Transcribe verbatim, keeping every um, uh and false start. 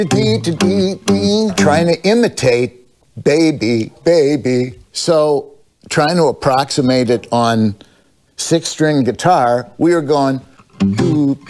trying to imitate baby, baby. So trying to approximate it on six-string guitar, we were going.